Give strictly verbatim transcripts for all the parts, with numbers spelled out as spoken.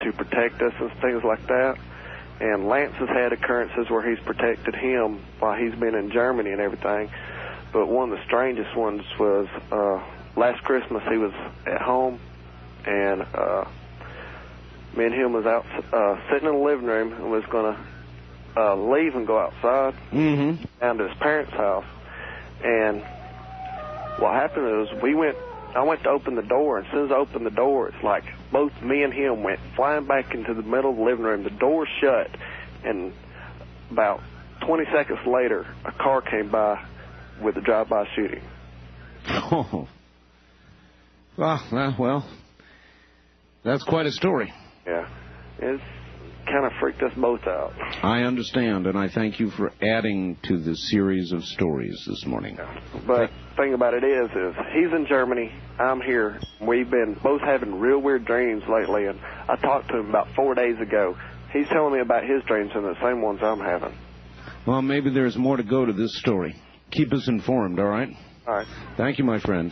to protect us and things like that. And Lance has had occurrences where he's protected him while he's been in Germany and everything. But one of the strangest ones was uh, last Christmas he was at home, and uh, me and him was out uh, sitting in the living room and was going to uh, leave and go outside mm-hmm. down to his parents' house. And what happened was we went, I went to open the door, and as soon as I opened the door, it's like both me and him went flying back into the middle of the living room. The door shut, and about twenty seconds later, a car came by with a drive-by shooting. Oh. Well, well, well, that's quite a story. Yeah. It's kind of freaked us both out. I understand, and I thank you for adding to the series of stories this morning. Yeah. But the thing about it is, is he's in Germany, I'm here. We've been both having real weird dreams lately, and I talked to him about four days ago. He's telling me about his dreams and the same ones I'm having. Well, maybe there's more to go to this story. Keep us informed, all right? All right. Thank you, my friend.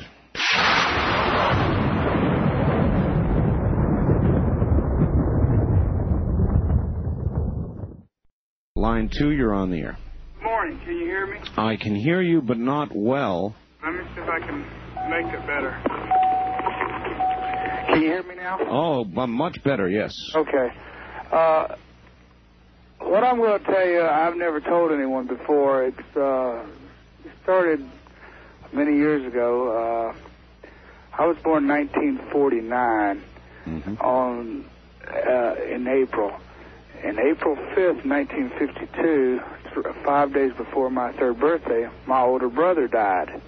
Line two, you're on the air. Good morning. Can you hear me? I can hear you, but not well. Let me see if I can make it better. Can you hear me now? Oh, much better, yes. Okay. Uh, what I'm going to tell you, I've never told anyone before. It's uh, it started many years ago. Uh, I was born in nineteen forty-nine mm-hmm. on uh, in April. And April fifth, nineteen fifty-two, five days before my third birthday, my older brother died.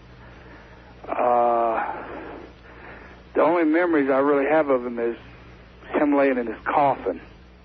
Uh, the only memories I really have of him is him laying in his coffin.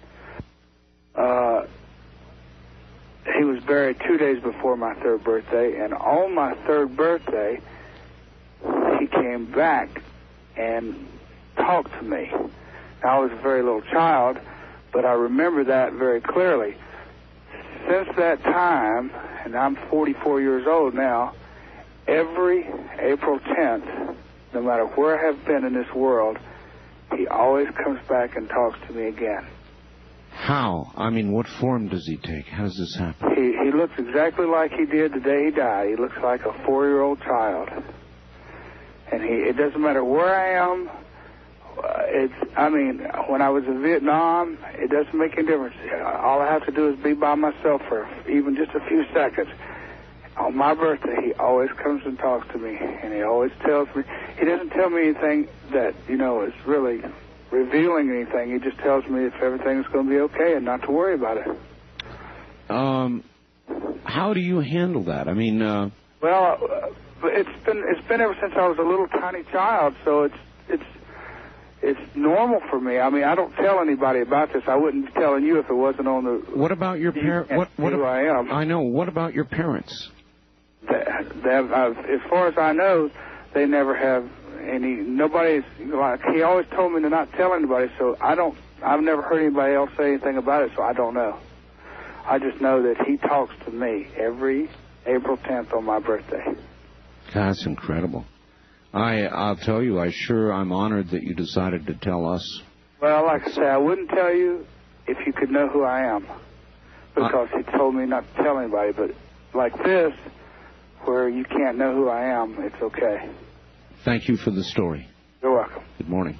Uh, he was buried two days before my third birthday, and on my third birthday, he came back and talked to me. Now, I was a very little child, but I remember that very clearly. Since that time, and I'm forty-four years old now, every April tenth, no matter where I have been in this world, he always comes back and talks to me again. How? I mean, what form does he take? How does this happen? He, he looks exactly like he did the day he died. He looks like a four-year-old child. And he, it doesn't matter where I am. Uh, it's, I mean, when I was in Vietnam, it doesn't make any difference. All I have to do is be by myself for even just a few seconds. On my birthday, he always comes and talks to me, and he always tells me. He doesn't tell me anything that, you know, is really revealing anything. He just tells me if everything's going to be okay and not to worry about it. Um, how do you handle that? I mean, uh... well, uh, it's been it's been ever since I was a little tiny child, so it's it's. It's normal for me. I mean, I don't tell anybody about this. I wouldn't be telling you if it wasn't on the... What about your parents? What, what who I am. I know. What about your parents? They, they have, I've, as far as I know, they never have any... Nobody's... Like, he always told me to not tell anybody, so I don't... I've never heard anybody else say anything about it, so I don't know. I just know that he talks to me every April tenth on my birthday. That's incredible. I, I'll tell you, I sure I'm honored that you decided to tell us. Well, like I say, I wouldn't tell you if you could know who I am, because uh, he told me not to tell anybody. But like this, where you can't know who I am, it's okay. Thank you for the story. You're welcome. Good morning.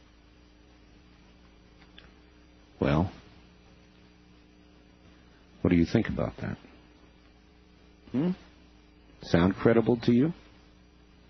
Well, what do you think about that? Hmm? Sound credible to you?